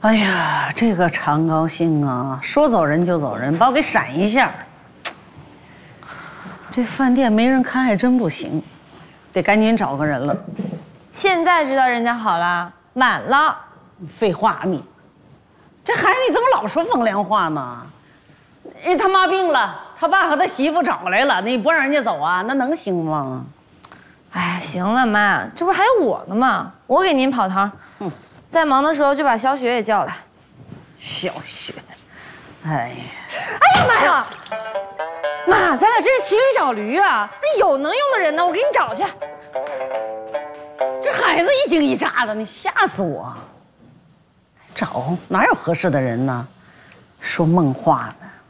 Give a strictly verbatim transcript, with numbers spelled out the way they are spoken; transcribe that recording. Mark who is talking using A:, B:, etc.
A: 哎呀，这个常高兴啊，说走人就走人，把我给闪一下。这饭店没人看还真不行，得赶紧找个人了。
B: 现在知道人家好了，满了。
A: 废话你，这孩子你怎么老说风凉话呢？人他妈病了，他爸和他媳妇找来了，你不让人家走啊？那能行吗？
B: 哎，行了妈，这不还有我呢吗？我给您跑堂。嗯，在忙的时候就把小雪也叫来。
A: 小雪，哎呀，
B: 哎呀妈呀！妈，咱俩这是骑驴找驴啊！那有能用的人呢，我给你找去。
A: 这孩子一惊一乍的，你吓死我！找哪有合适的人呢？说梦话呢。